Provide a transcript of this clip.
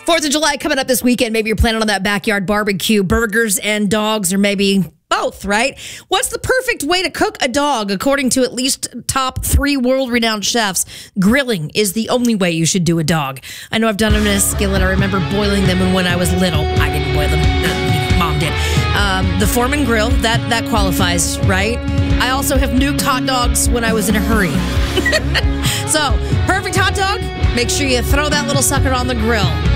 4th of July coming up this weekend. Maybe you're planning on that backyard barbecue, burgers and dogs, or maybe both, right? What's the perfect way to cook a dog? According to at least top 3 world-renowned chefs, grilling is the only way you should do a dog. I know I've done them in a skillet. I remember boiling them when I was little. I didn't boil them. Mom did. The Foreman grill, that qualifies, right? I also have nuked hot dogs when I was in a hurry. So, perfect hot dog, make sure you throw that little sucker on the grill.